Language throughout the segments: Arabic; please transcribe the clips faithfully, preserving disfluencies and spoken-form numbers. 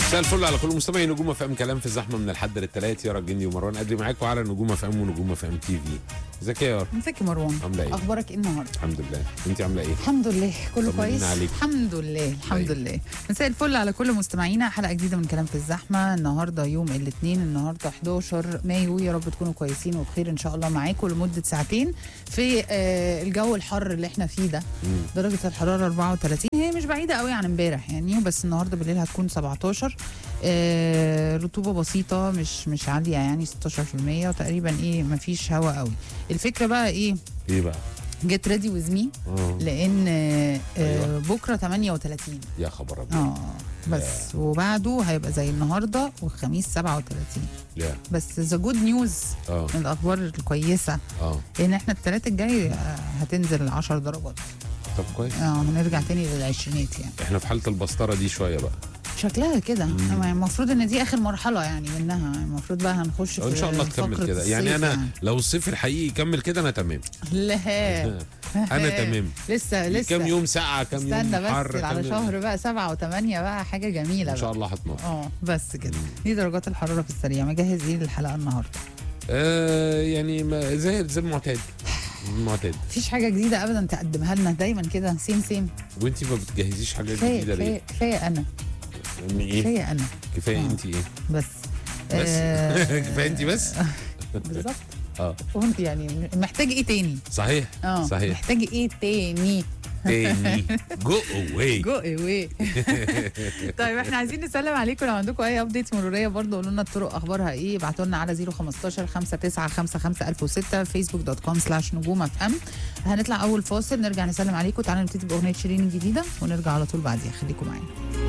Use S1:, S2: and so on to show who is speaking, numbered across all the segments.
S1: مساء الفل على كل مستمعين نجوم اف ام. كلام في الزحمه من الحد للثلاث. يارا الجندي ومروان قدري معاكم على نجوم اف ام ونجوم اف ام تي في. ازيك يا يارا؟
S2: ازيك يا مروان؟
S1: عامله ايه؟
S2: اخبارك ايه النهارده؟
S1: الحمد لله. انت عامله ايه؟
S2: الحمد لله كله كويس
S1: عليك.
S2: الحمد لله الحمد
S1: أيوة.
S2: لله. مساء الفل على كل مستمعينا، حلقه جديده من كلام في الزحمه. النهارده يوم الاثنين، النهارده احداشر مايو. يا رب تكونوا كويسين وبخير ان شاء الله معاكم لمده ساعتين في آه الجو الحر اللي احنا فيه ده.
S1: مم.
S2: درجه الحراره أربعة وثلاثين، هي مش بعيده قوي عن امبارح يعني، بس النهارده بالليل هتكون سبعتاشر. آه رطوبه بسيطه، مش مش عاليه يعني، ستاشر في المية، وتقريبا ايه مفيش هوا قوي. الفكره بقى ايه؟
S1: ايه بقى؟
S2: جيت ريدي ويز مي،
S1: اه
S2: لان آه
S1: أيوة.
S2: بكره تمانية وتلاتين.
S1: يا خبر ابيض.
S2: اه بس وبعده هيبقى زي النهارده، والخميس سبعة وتلاتين.
S1: يا
S2: بس ذا جود نيوز،
S1: اه
S2: من الاخبار الكويسه،
S1: اه
S2: ان احنا الثلاث الجاي آه، هتنزل عشر درجات.
S1: طب كويس.
S2: اه هنرجع تاني للعشرينات يعني.
S1: احنا في حاله البسطره دي شويه بقى.
S2: شكلها كده المفروض ان دي اخر مرحله يعني منها، المفروض بقى هنخش في
S1: ان شاء الله تكمل
S2: فقرة
S1: كده يعني.
S2: الصيف
S1: انا لو الصيف الحقيقي يكمل كده انا تمام.
S2: لا
S1: انا تمام.
S2: لسه لسه
S1: كام يوم ساقعه، كام يوم
S2: استنى
S1: حر،
S2: بس على
S1: كام-
S2: شهر بقى سبعة وثمانية بقى حاجه جميله
S1: ان شاء
S2: بقى.
S1: الله هتنور.
S2: اه بس كده. دي درجات الحراره في السريع. مجهز ايه للحلقه النهارده؟
S1: آه يعني ما- زي زي المعتاد. المعتاد.
S2: مفيش حاجه جديده ابدا تقدمها لنا، دايما كده سيم سيم.
S1: وانت ما بتجهزيش حاجات
S2: كفايه
S1: جديده ليه؟
S2: كفايه كفايه انا
S1: من ايه؟
S2: كفايه انا
S1: كفايه
S2: آه.
S1: انت ايه؟
S2: بس
S1: بس
S2: آه،
S1: كفايه انت بس.
S2: بالظبط.
S1: اه
S2: وانت يعني محتاج ايه تاني؟
S1: صحيح
S2: اه
S1: صحيح.
S2: محتاج ايه تاني؟
S1: تاني جو اواي.
S2: جو اواي. طيب احنا عايزين نسلم عليكم، لو عندكم اي ابديت مروريه برضه قولوا لنا الطرق اخبارها ايه، ابعتوا لنا على صفر خمستاشر خمسة تسعة خمسة خمسة ألف وستة، فيسبوك دوت كوم سلاش نجوم اف ام. هنطلع اول فاصل، نرجع نسلم عليكم. تعالوا نبتدي باغنيه شيرين الجديده ونرجع على طول بعديها. خليكم معانا.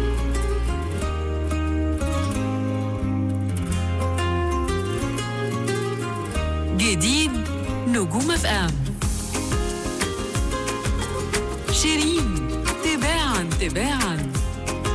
S3: جديد نجوم اف ام، شيرين تباعا تباعا.